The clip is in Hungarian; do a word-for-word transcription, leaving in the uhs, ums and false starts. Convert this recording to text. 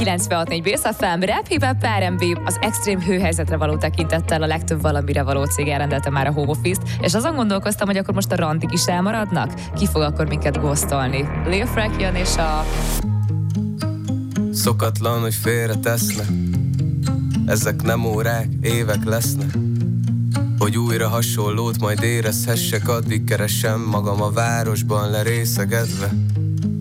kilencvenhat négy Base ef em, rap, hip-hop, er and bé, az extrém hőhelyzetre való tekintettel a legtöbb valamire való cég elrendelte már a home office-t, és azon gondolkoztam, hogy akkor most a randik is elmaradnak? Ki fog akkor minket ghostolni? Lil Frank jön és a... Szokatlan, hogy félre tesznek, ezek nem órák, évek lesznek, hogy újra hasonlót majd érezhessek, addig keresem magam a városban lerészegedve.